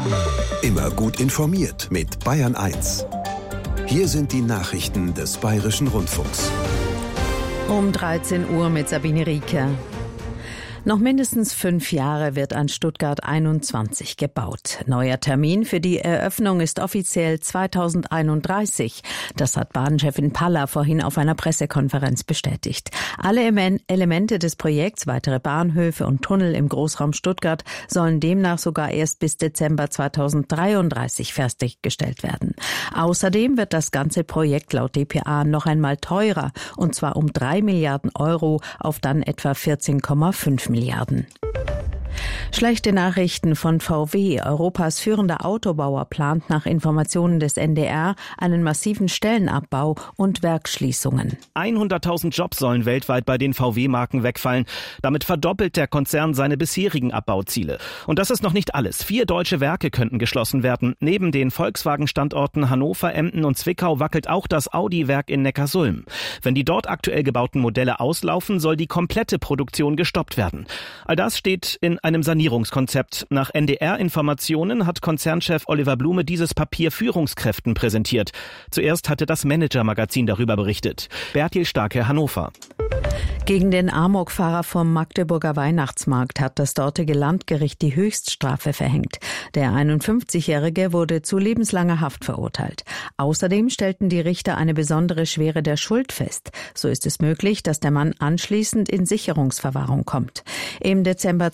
Immer gut informiert mit Bayern 1. Hier sind die Nachrichten des Bayerischen Rundfunks. Um 13 Uhr mit Sabine Rieker. Noch mindestens 5 Jahre wird an Stuttgart 21 gebaut. Neuer Termin für die Eröffnung ist offiziell 2031. Das hat Bahnchefin Palla vorhin auf einer Pressekonferenz bestätigt. Alle Elemente des Projekts, weitere Bahnhöfe und Tunnel im Großraum Stuttgart, sollen demnach sogar erst bis Dezember 2033 fertiggestellt werden. Außerdem wird das ganze Projekt laut dpa noch einmal teurer, und zwar um 3 Milliarden Euro auf dann etwa 14,5 Milliarden. Schlechte Nachrichten von VW. Europas führender Autobauer plant nach Informationen des NDR einen massiven Stellenabbau und Werksschließungen. 100.000 Jobs sollen weltweit bei den VW-Marken wegfallen. Damit verdoppelt der Konzern seine bisherigen Abbauziele. Und das ist noch nicht alles. 4 deutsche Werke könnten geschlossen werden. Neben den Volkswagen-Standorten Hannover, Emden und Zwickau wackelt auch das Audi-Werk in Neckarsulm. Wenn die dort aktuell gebauten Modelle auslaufen, soll die komplette Produktion gestoppt werden. All das steht in einem Sanierungskonzept. Nach NDR-Informationen hat Konzernchef Oliver Blume dieses Papier Führungskräften präsentiert. Zuerst hatte das Manager-Magazin darüber berichtet. Bertil Starke, Hannover. Gegen den Amokfahrer vom Magdeburger Weihnachtsmarkt hat das dortige Landgericht die Höchststrafe verhängt. Der 51-Jährige wurde zu lebenslanger Haft verurteilt. Außerdem stellten die Richter eine besondere Schwere der Schuld fest. So ist es möglich, dass der Mann anschließend in Sicherungsverwahrung kommt. Im Dezember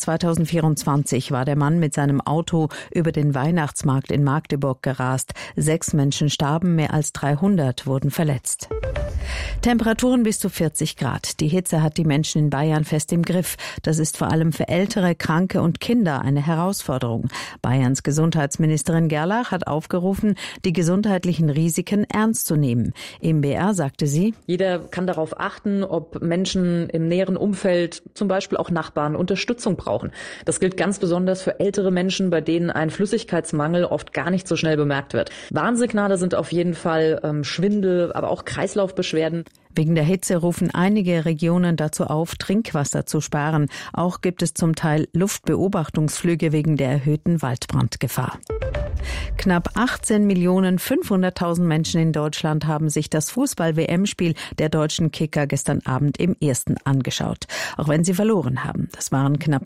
2024 war der Mann mit seinem Auto über den Weihnachtsmarkt in Magdeburg gerast. 6 Menschen starben, mehr als 300 wurden verletzt. Temperaturen bis zu 40 Grad. Die Hitze hat die Menschen in Bayern fest im Griff. Das ist vor allem für Ältere, Kranke und Kinder eine Herausforderung. Bayerns Gesundheitsministerin Gerlach hat aufgerufen, die gesundheitlichen Risiken ernst zu nehmen. Im BR sagte sie: Jeder kann darauf achten, ob Menschen im näheren Umfeld, zum Beispiel auch Nachbarn, Unterstützung brauchen. Das gilt ganz besonders für ältere Menschen, bei denen ein Flüssigkeitsmangel oft gar nicht so schnell bemerkt wird. Warnsignale sind auf jeden Fall Schwindel, aber auch Kreislaufbeschwerden. Wegen der Hitze rufen einige Regionen dazu auf, Trinkwasser zu sparen. Auch gibt es zum Teil Luftbeobachtungsflüge wegen der erhöhten Waldbrandgefahr. Knapp 18.500.000 Menschen in Deutschland haben sich das Fußball-WM-Spiel der deutschen Kicker gestern Abend im Ersten angeschaut. Auch wenn sie verloren haben. Das waren knapp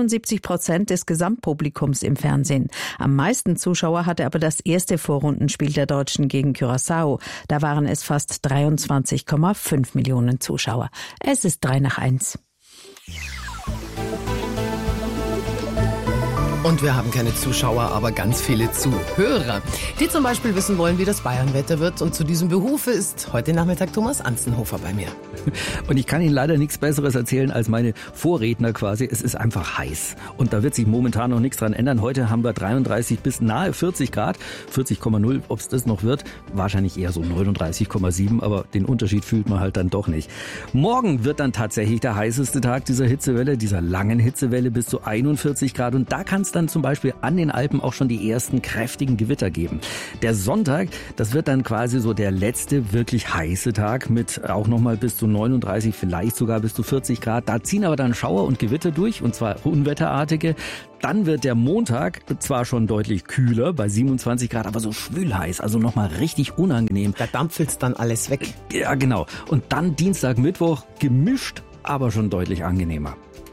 72% des Gesamtpublikums im Fernsehen. Am meisten Zuschauer hatte aber das erste Vorrundenspiel der Deutschen gegen Curaçao. Da waren es fast 23,5 Millionen Zuschauer. Es ist 3:01. Und wir haben keine Zuschauer, aber ganz viele Zuhörer, die zum Beispiel wissen wollen, wie das Bayernwetter wird. Und zu diesem Behufe ist heute Nachmittag Thomas Anzenhofer bei mir. Und ich kann Ihnen leider nichts Besseres erzählen als meine Vorredner quasi. Es ist einfach heiß. Und da wird sich momentan noch nichts dran ändern. Heute haben wir 33 bis nahe 40 Grad. 40,0, ob es das noch wird. Wahrscheinlich eher so 39,7. Aber den Unterschied fühlt man halt dann doch nicht. Morgen wird dann tatsächlich der heißeste Tag dieser Hitzewelle, dieser langen Hitzewelle bis zu 41 Grad. Und da kann es dann zum Beispiel an den Alpen auch schon die ersten kräftigen Gewitter geben. Der Sonntag, das wird dann quasi so der letzte wirklich heiße Tag mit auch nochmal bis zu 39, vielleicht sogar bis zu 40 Grad. Da ziehen aber dann Schauer und Gewitter durch, und zwar unwetterartige. Dann wird der Montag zwar schon deutlich kühler, bei 27 Grad, aber so schwülheiß, also nochmal richtig unangenehm. Da dampfelt's dann alles weg. Ja, genau. Und dann Dienstag, Mittwoch gemischt, aber schon deutlich angenehmer.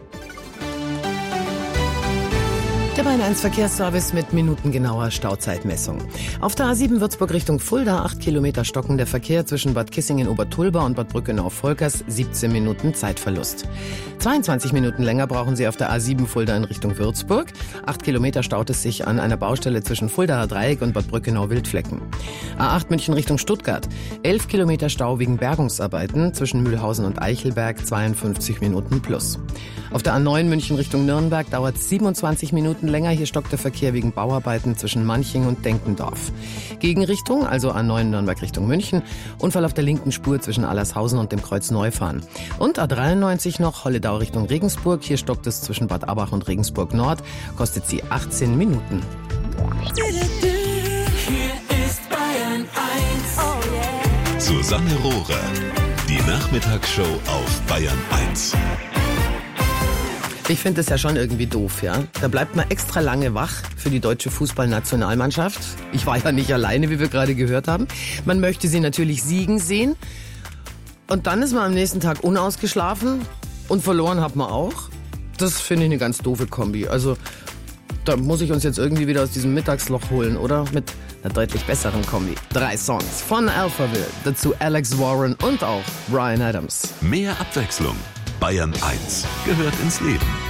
Der Bayern 1 Verkehrsservice mit minutengenauer Stauzeitmessung. Auf der A7 Würzburg Richtung Fulda 8 Kilometer stockender Verkehr zwischen Bad Kissingen-Obertulba und Bad Brückenau-Volkers, 17 Minuten Zeitverlust. 22 Minuten länger brauchen Sie auf der A7 Fulda in Richtung Würzburg. 8 Kilometer staut es sich an einer Baustelle zwischen Fuldaer Dreieck und Bad Brückenau-Wildflecken. A8 München Richtung Stuttgart. 11 Kilometer Stau wegen Bergungsarbeiten zwischen Mühlhausen und Eichelberg, 52 Minuten plus. Auf der A9 München Richtung Nürnberg dauert es 27 Minuten länger. Hier stockt der Verkehr wegen Bauarbeiten zwischen Manching und Denkendorf. Gegenrichtung, also A9 Nürnberg Richtung München. Unfall auf der linken Spur zwischen Allershausen und dem Kreuz Neufahren. Und A93 noch Holledau Richtung Regensburg. Hier stockt es zwischen Bad Abach und Regensburg Nord. Kostet sie 18 Minuten. Hier ist Bayern 1. Oh yeah. Susanne Rohrer. Die Nachmittagsshow auf Bayern 1. Ich finde das ja schon irgendwie doof, ja. Da bleibt man extra lange wach für die deutsche Fußballnationalmannschaft. Ich war ja nicht alleine, wie wir gerade gehört haben. Man möchte sie natürlich siegen sehen. Und dann ist man am nächsten Tag unausgeschlafen und verloren hat man auch. Das finde ich eine ganz doofe Kombi. Also da muss ich uns jetzt irgendwie wieder aus diesem Mittagsloch holen, oder? Mit einer deutlich besseren Kombi. 3 Songs von Alphaville, dazu Alex Warren und auch Bryan Adams. Mehr Abwechslung. Bayern 1 gehört ins Leben.